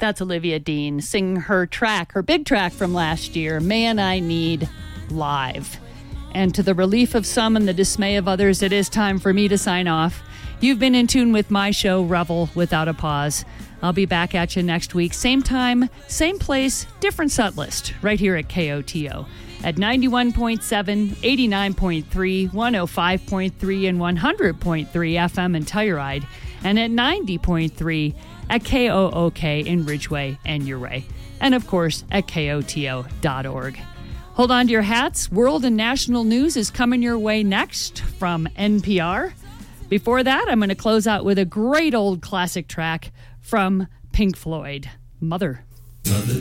That's Olivia Dean singing her big track from last year, Man I Need, live. And to the relief of some and the dismay of others, it is time for me to sign off. You've been in tune with my show, Revel Without a Pause. I'll be back at you next week. Same time, same place, different set list, right here at KOTO. At 91.7, 89.3, 105.3, and 100.3 FM in Telluride. And at 90.3 at KOOK in Ridgeway and Uray. And of course, at KOTO.org. Hold on to your hats. World and national news is coming your way next from NPR. Before that, I'm going to close out with a great old classic track from Pink Floyd, Mother.